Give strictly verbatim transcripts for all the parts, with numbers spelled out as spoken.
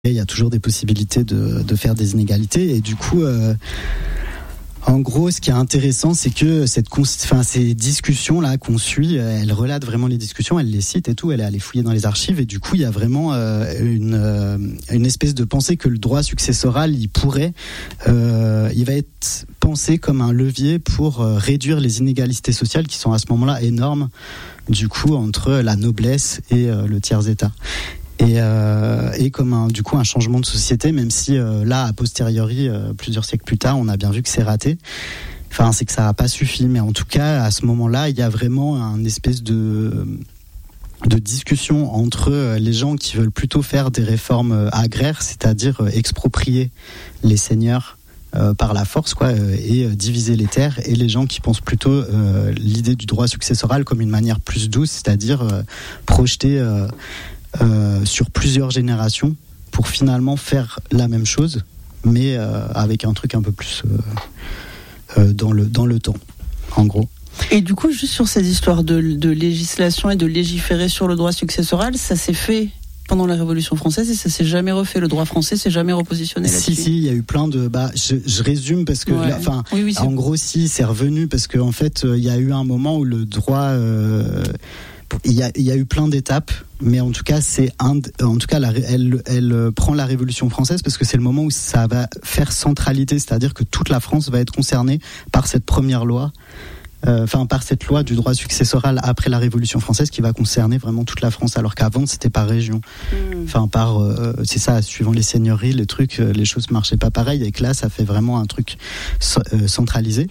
il y a toujours des possibilités de, de faire des inégalités. Et du coup, euh, en gros, ce qui est intéressant, c'est que cette, enfin, ces discussions-là qu'on suit, elle relate vraiment les discussions, elle les cite et tout, elle est allée fouiller dans les archives. Et du coup, il y a vraiment euh, une, euh, une espèce de pensée que le droit successoral, il pourrait, euh, il va être pensé comme un levier pour euh, réduire les inégalités sociales qui sont à ce moment-là énormes, du coup, entre la noblesse et euh, le tiers-état. Et, euh, et comme un, du coup un changement de société, même si euh, là, a posteriori, euh, plusieurs siècles plus tard, on a bien vu que c'est raté. Enfin, c'est que ça n'a pas suffi. Mais en tout cas, à ce moment-là, il y a vraiment un espèce de, de discussion entre les gens qui veulent plutôt faire des réformes agraires, c'est-à-dire exproprier les seigneurs Euh, par la force, quoi, euh, et euh, diviser les terres, et les gens qui pensent plutôt euh, l'idée du droit successoral comme une manière plus douce, c'est-à-dire euh, projeter euh, euh, sur plusieurs générations pour finalement faire la même chose, mais euh, avec un truc un peu plus euh, euh, dans le dans le temps, en gros. Et du coup, juste sur ces histoires de, de législation et de légiférer sur le droit successoral, ça s'est fait pendant la Révolution française et ça s'est jamais refait. Le droit français s'est jamais repositionné là-dessus. Si, si, il y a eu plein de... Bah, je, je résume parce que... Ouais. Enfin, oui, oui, en gros, si, c'est revenu parce qu'en en fait, il y a eu un moment où le droit... Euh, il y a, il y a eu plein d'étapes, mais en tout cas, c'est un, en tout cas, la, elle, elle prend la Révolution française parce que c'est le moment où ça va faire centralité, c'est-à-dire que toute la France va être concernée par cette première loi. Enfin, euh, par cette loi du droit successoral après la Révolution française qui va concerner vraiment toute la France, alors qu'avant c'était par région. Enfin, mmh. par, euh, c'est ça, suivant les seigneuries, les trucs, les choses marchaient pas pareil. Et que là, ça fait vraiment un truc euh, centralisé.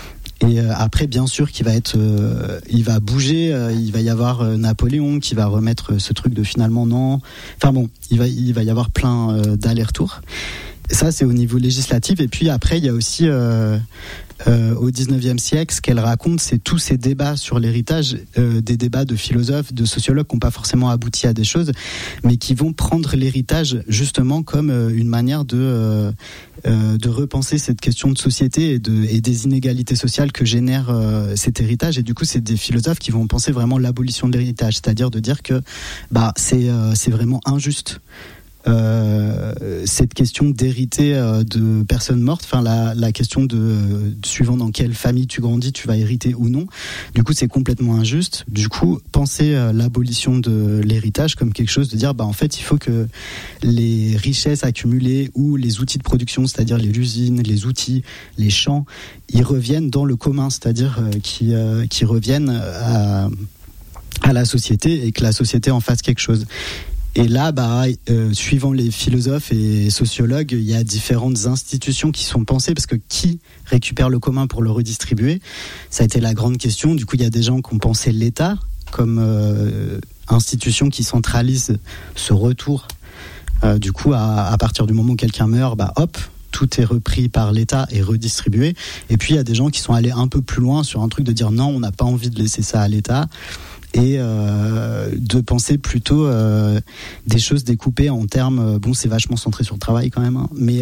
Et euh, après, bien sûr, qu'il va être, euh, il va bouger. Euh, il va y avoir euh, Napoléon qui va remettre ce truc de finalement non. Enfin bon, il va, il va y avoir plein euh, d'allers-retours. Ça, c'est au niveau législatif. Et puis après, il y a aussi euh, euh, au dix-neuvième siècle, ce qu'elle raconte, c'est tous ces débats sur l'héritage, euh, des débats de philosophes, de sociologues qui n'ont pas forcément abouti à des choses, mais qui vont prendre l'héritage justement comme euh, une manière de euh, euh, de repenser cette question de société et, de, et des inégalités sociales que génère euh, cet héritage. Et du coup, c'est des philosophes qui vont penser vraiment l'abolition de l'héritage, c'est-à-dire de dire que bah c'est euh, c'est vraiment injuste. Euh, cette question d'hériter euh, de personnes mortes, enfin la, la question de euh, suivant dans quelle famille tu grandis, tu vas hériter ou non. Du coup, c'est complètement injuste. Du coup, penser euh, l'abolition de l'héritage comme quelque chose de dire, bah en fait, il faut que les richesses accumulées ou les outils de production, c'est-à-dire les usines, les outils, les champs, ils reviennent dans le commun, c'est-à-dire euh, qui euh, qui reviennent à à la société et que la société en fasse quelque chose. Et là, bah, euh, suivant les philosophes et sociologues, il y a différentes institutions qui sont pensées parce que qui récupère le commun pour le redistribuer, ça a été la grande question. Du coup, il y a des gens qui ont pensé l'État comme euh, institution qui centralise ce retour. Euh, du coup, à, à partir du moment où quelqu'un meurt, bah hop, tout est repris par l'État et redistribué. Et puis, il y a des gens qui sont allés un peu plus loin sur un truc de dire non, on n'a pas envie de laisser ça à l'État. Et euh, de penser plutôt euh, des choses découpées en termes, bon c'est vachement centré sur le travail quand même, hein, mais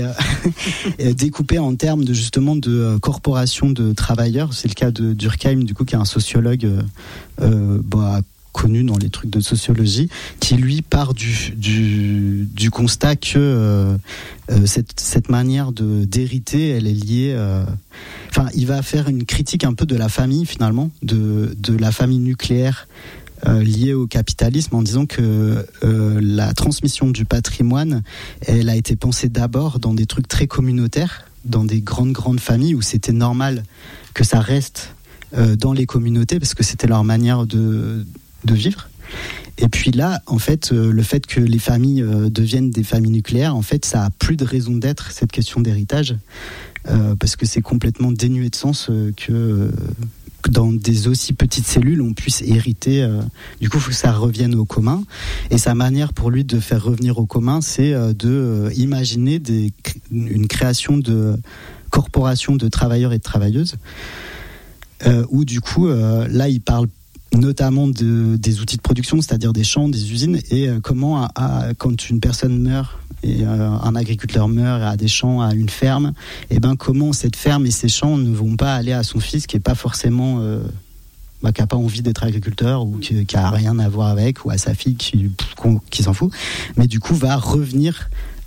euh, découpées en termes de justement de euh, corporation de travailleurs. C'est le cas de Durkheim du coup qui est un sociologue euh, euh, bah, connu dans les trucs de sociologie, qui lui part du du, du constat que euh, euh, cette cette manière de d'hériter, elle est liée. Euh, Enfin, il va faire une critique un peu de la famille finalement, de de la famille nucléaire euh, liée au capitalisme, en disant que euh, la transmission du patrimoine, elle a été pensée d'abord dans des trucs très communautaires, dans des grandes grandes familles où c'était normal que ça reste euh, dans les communautés parce que c'était leur manière de de vivre. Et puis là, en fait, euh, le fait que les familles euh, deviennent des familles nucléaires, en fait, ça a plus de raison d'être, cette question d'héritage, euh, parce que c'est complètement dénué de sens euh, que, euh, que dans des aussi petites cellules, on puisse hériter. Euh, du coup, il faut que ça revienne au commun. Et sa manière pour lui de faire revenir au commun, c'est euh, de euh, imaginer des, une création de corporations de travailleurs et de travailleuses, euh, où du coup, euh, là, il parle notamment de, des outils de production, c'est-à-dire des champs, des usines, et euh, comment, à, à, quand une personne meurt, et euh, un agriculteur meurt, a des champs, a une ferme, et ben comment cette ferme et ces champs ne vont pas aller à son fils qui est pas forcément, euh, bah, qui a pas envie d'être agriculteur ou qui, qui a rien à voir avec, ou à sa fille qui, qui s'en fout, mais du coup va revenir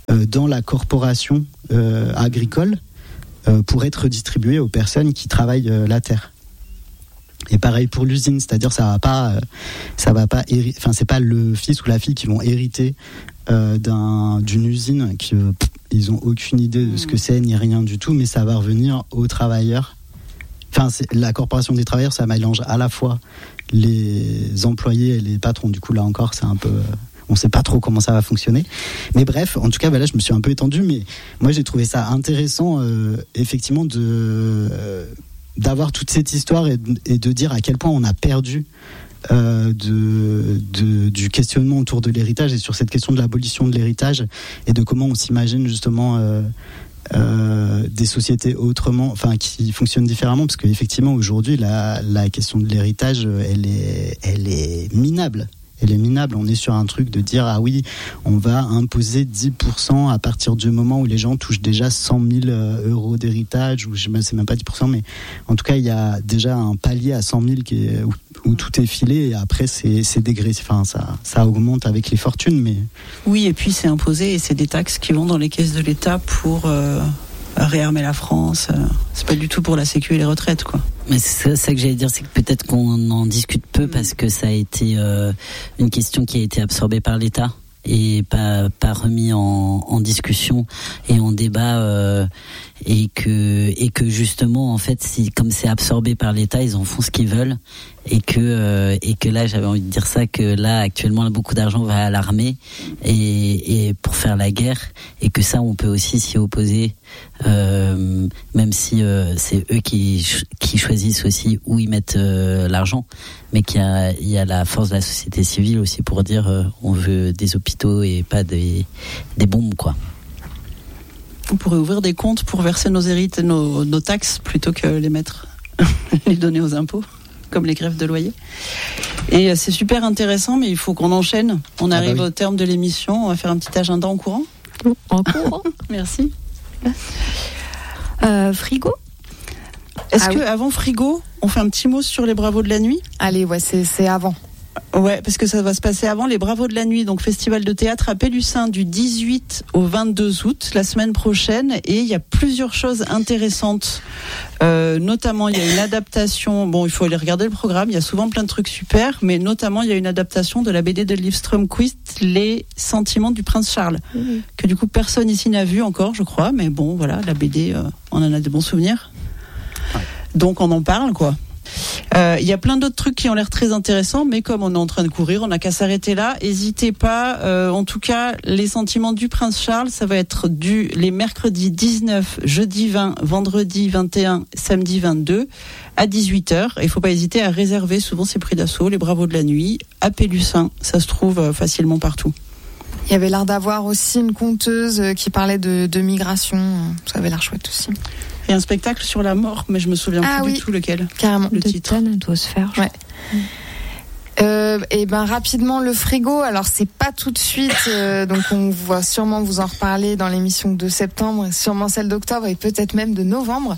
euh, dans la corporation euh, agricole euh, pour être redistribué aux personnes qui travaillent euh, la terre. Et pareil pour l'usine, c'est-à-dire ça va pas, euh, ça va pas, héri- enfin c'est pas le fils ou la fille qui vont hériter euh, d'un, d'une usine qui euh, pff, ils ont aucune idée de ce que c'est ni rien du tout, mais ça va revenir aux travailleurs. Enfin, c'est, la corporation des travailleurs, ça mélange à la fois les employés et les patrons. Du coup, là encore, c'est un peu, euh, on sait pas trop comment ça va fonctionner. Mais bref, en tout cas, bah là, je me suis un peu étendu, mais moi, j'ai trouvé ça intéressant, euh, effectivement, de euh, d'avoir toute cette histoire et de, et de dire à quel point on a perdu euh, de, de, du questionnement autour de l'héritage et sur cette question de l'abolition de l'héritage et de comment on s'imagine justement euh, euh, des sociétés autrement, enfin qui fonctionnent différemment, parce qu'effectivement aujourd'hui la, la question de l'héritage elle est, elle est minable. Elle est minable. On est sur un truc de dire ah oui, on va imposer dix pour cent à partir du moment où les gens touchent déjà cent mille euros d'héritage, ou je ne sais même pas dix pour cent, mais en tout cas il y a déjà un palier à cent mille qui est, où, où tout est filé, et après c'est, c'est dégraissé. Enfin ça, ça augmente avec les fortunes, mais oui, et puis c'est imposé et c'est des taxes qui vont dans les caisses de l'État pour euh, réarmer la France. C'est pas du tout pour la sécu et les retraites, quoi. Mais c'est ça que j'allais dire, c'est que peut-être qu'on en discute peu parce que ça a été euh, une question qui a été absorbée par l'État et pas, pas remis en, en discussion et en débat, euh, et que et que justement en fait si comme c'est absorbé par l'État, ils en font ce qu'ils veulent, et que euh, et que là j'avais envie de dire ça, que là actuellement beaucoup d'argent va à l'armée et, et pour faire la guerre, et que ça on peut aussi s'y opposer, euh, même si euh, c'est eux qui qui choisissent aussi où ils mettent euh, l'argent, mais qu'il y a il y a la force de la société civile aussi pour dire euh, on veut des hôpitaux et pas des des bombes, quoi. On pourrait ouvrir des comptes pour verser nos hérites, nos, nos taxes, plutôt que les mettre, les donner aux impôts, comme les grèves de loyer. Et c'est super intéressant, mais il faut qu'on enchaîne. On arrive ah bah oui. au terme de l'émission. On va faire un petit agenda en courant. En courant. Merci. Euh, frigo. Est-ce ah que oui. avant frigo, on fait un petit mot sur les Bravos de la nuit ? Allez, ouais, c'est, c'est avant. Ouais, parce que ça va se passer avant les Bravos de la nuit, donc festival de théâtre à Pélussin du dix-huit au vingt-deux août, la semaine prochaine, et il y a plusieurs choses intéressantes. Euh, notamment, il y a une adaptation. Bon, il faut aller regarder le programme. Il y a souvent plein de trucs super, mais notamment il y a une adaptation de la B D de Liv Strömquist, Les Sentiments du Prince Charles, mmh. que du coup personne ici n'a vu encore, je crois. Mais bon, voilà, la B D, euh, on en a de bons souvenirs. Donc on en parle, quoi. Il euh, y a plein d'autres trucs qui ont l'air très intéressants, mais comme on est en train de courir, on n'a qu'à s'arrêter là. N'hésitez pas. Euh, en tout cas, les Sentiments du Prince Charles, ça va être du les mercredis dix-neuf, jeudi vingt, vendredi vingt et un, samedi vingt-deux à dix-huit heures. Il ne faut pas hésiter à réserver. Souvent, c'est pris d'assaut. Les Bravos de la nuit à Pélussin, ça se trouve euh, facilement partout. Il y avait l'air d'avoir aussi une conteuse qui parlait de, de migration. Ça avait l'air chouette aussi. Il y a un spectacle sur la mort, mais je me souviens ah, plus oui. du tout lequel. Carrément. Le de titre. Atmosphère. Ouais. Mmh. Euh, et ben rapidement le frigo. Alors c'est pas tout de suite, euh, donc on va sûrement vous en reparler dans l'émission de septembre, sûrement celle d'octobre et peut-être même de novembre,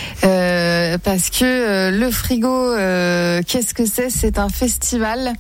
euh, parce que euh, le frigo, euh, qu'est-ce que c'est ? C'est un festival.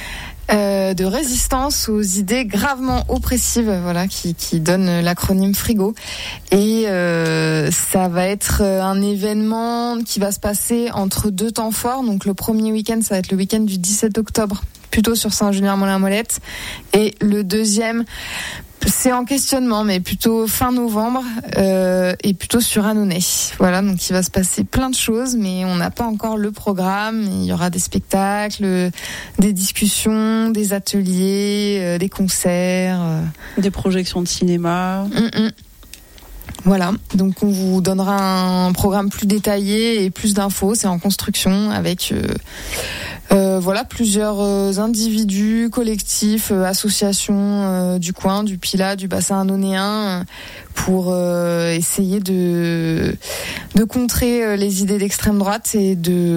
Euh, de résistance aux idées gravement oppressives, voilà, qui, qui donne l'acronyme Frigo. Et euh, ça va être un événement qui va se passer entre deux temps forts. Donc le premier week-end, ça va être le week-end du dix-sept octobre, plutôt sur Saint-Julien-Molin-Molette. Et le deuxième, c'est en questionnement, mais plutôt fin novembre, euh, et plutôt sur Annonay. Voilà, donc il va se passer plein de choses, mais on n'a pas encore le programme. Il y aura des spectacles, des discussions, des ateliers, euh, des concerts. Euh... Des projections de cinéma. Mm-mm. Voilà, donc on vous donnera un programme plus détaillé et plus d'infos. C'est en construction avec... Euh, Euh, voilà, plusieurs euh, individus, collectifs, euh, associations euh, du coin, du Pilat, du bassin annonéen, euh, pour euh, essayer de de contrer euh, les idées d'extrême droite et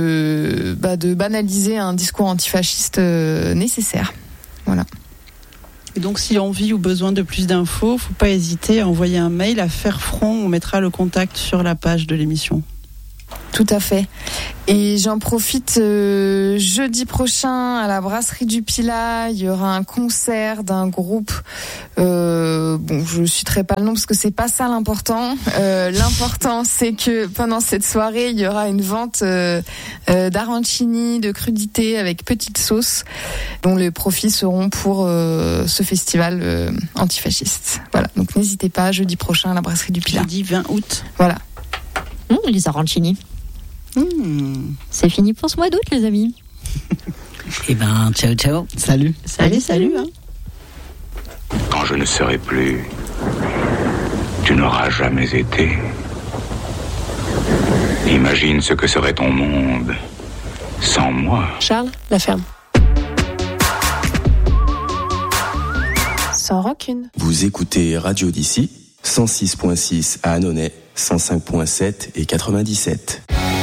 de bah, de banaliser un discours antifasciste euh, nécessaire. Voilà. Et donc, si envie ou besoin de plus d'infos, faut pas hésiter à envoyer un mail à Faire Front. On mettra le contact sur la page de l'émission. Tout à fait. Et j'en profite, euh, jeudi prochain à la brasserie du Pilat, il y aura un concert d'un groupe. Euh, bon, je citerai pas le nom parce que c'est pas ça l'important. Euh, l'important, c'est que pendant cette soirée, il y aura une vente euh, euh, d'arancini, de crudités avec petite sauce, dont les profits seront pour euh, ce festival euh, antifasciste. Voilà. Donc n'hésitez pas, jeudi prochain à la brasserie du Pilat. Jeudi vingt août. Voilà. Mmh, les arancini. Mmh. C'est fini pour ce mois d'août, les amis. Eh ben, ciao, ciao. Salut. Salut, salut. Hein. Quand je ne serai plus, tu n'auras jamais été. Imagine ce que serait ton monde sans moi. Charles, la ferme. Sans rancune. Vous écoutez Radio d'ici, cent six virgule six à Annonay, cent cinq virgule sept et quatre-vingt-dix-sept.